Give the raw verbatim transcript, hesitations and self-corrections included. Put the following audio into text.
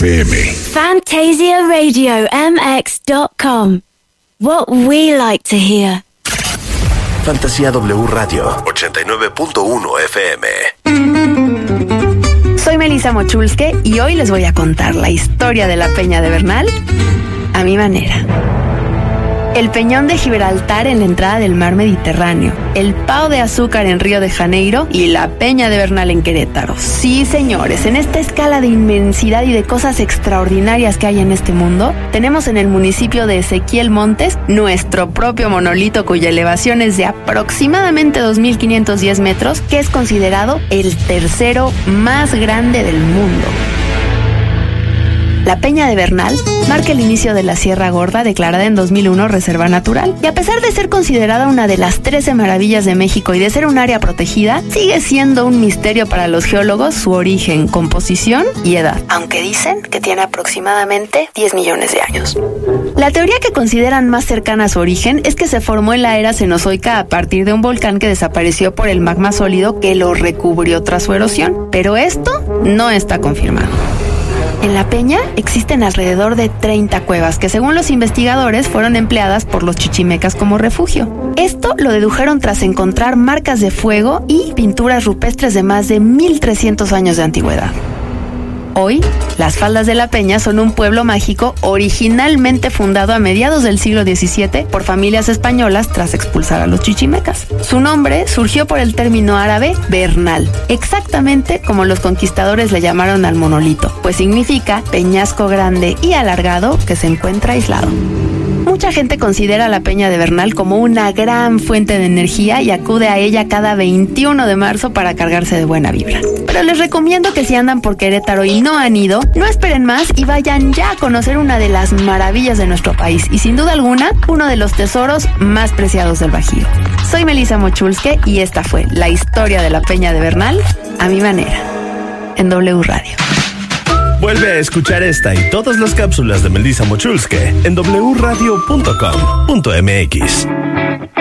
F M. Fantasia Radio M X dot com. What we like to hear. Fantasía W Radio ochenta y nueve punto uno F M. Soy Melissa Mochulske y hoy les voy a contar la historia de la Peña de Bernal a mi manera. El Peñón de Gibraltar en la entrada del mar Mediterráneo, el Pau de Azúcar en Río de Janeiro y la Peña de Bernal en Querétaro. Sí, señores, en esta escala de inmensidad y de cosas extraordinarias que hay en este mundo, tenemos en el municipio de Ezequiel Montes nuestro propio monolito cuya elevación es de aproximadamente dos mil quinientos diez metros, que es considerado el tercero más grande del mundo. La Peña de Bernal marca el inicio de la Sierra Gorda, declarada en dos mil uno Reserva Natural. Y a pesar de ser considerada una de las trece maravillas de México y de ser un área protegida, sigue siendo un misterio para los geólogos su origen, composición y edad, aunque dicen que tiene aproximadamente diez millones de años. La teoría que consideran más cercana a su origen es que se formó en la era Cenozoica a partir de un volcán que desapareció por el magma sólido que lo recubrió tras su erosión. Pero esto no está confirmado. En la peña existen alrededor de treinta cuevas que, según los investigadores, fueron empleadas por los chichimecas como refugio. Esto lo dedujeron tras encontrar marcas de fuego y pinturas rupestres de más de mil trescientos años de antigüedad. Hoy, las faldas de la Peña son un pueblo mágico originalmente fundado a mediados del siglo diecisiete por familias españolas tras expulsar a los chichimecas. Su nombre surgió por el término árabe Bernal, exactamente como los conquistadores le llamaron al monolito, pues significa peñasco grande y alargado que se encuentra aislado. Mucha gente considera la Peña de Bernal como una gran fuente de energía y acude a ella cada veintiuno de marzo para cargarse de buena vibra. Pero les recomiendo que si andan por Querétaro y no han ido, no esperen más y vayan ya a conocer una de las maravillas de nuestro país y sin duda alguna, uno de los tesoros más preciados del Bajío. Soy Melissa Mochulske y esta fue la historia de la Peña de Bernal a mi manera, en W Radio. Vuelve a escuchar esta y todas las cápsulas de Melissa Mochulske en w radio punto com punto m x.